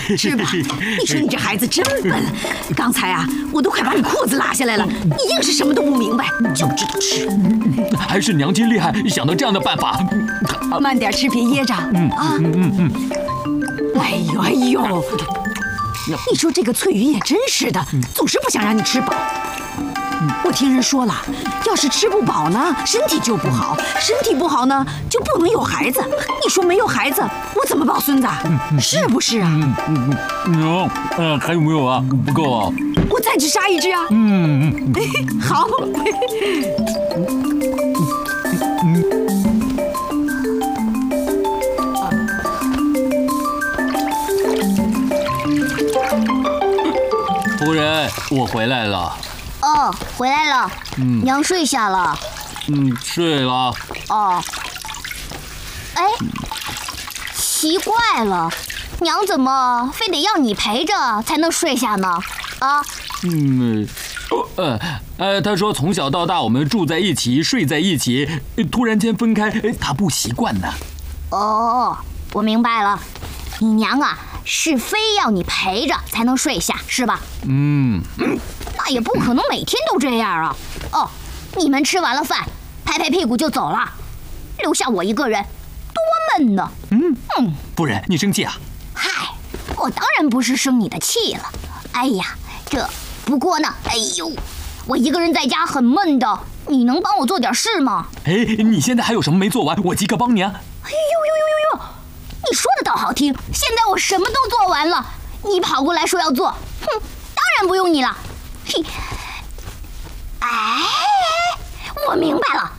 吃吧。你说你这孩子真笨，刚才啊，我都快把你裤子拉下来了，你硬是什么都不明白，就知道吃。 还是娘亲厉害，想到这样的办法。 慢点吃，别噎着。哎呦，你说这个翠云也真是的，总是不想让你吃饱。我听人说了，要是吃不饱呢，身体就不好，身体不好呢，就不能有孩子。你说没有孩子，我怎么抱孙子？是不是啊？ 娘，还有没有啊？不够啊！ 我再去杀一只啊！好。 夫人，我回来了。 哦，回来了。娘睡下了。 睡了。 哦。哎，奇怪了，娘怎么非得要你陪着才能睡下呢？啊？ 他说从小到大我们住在一起，睡在一起，突然间分开，他不习惯呢。 哦，我明白了，你娘啊是非要你陪着才能睡下，是吧？那也不可能每天都这样啊。哦，你们吃完了饭，拍拍屁股就走了，留下我一个人，多闷呢。 夫人，你生气啊？ 嗨，我当然不是生你的气了。哎呀，不过呢，哎呦，我一个人在家很闷的，你能帮我做点事吗？ 你现在还有什么没做完？我即刻帮你啊。 哎呦，你说的倒好听，现在我什么都做完了，你跑过来说要做，当然不用你了。哎，我明白了，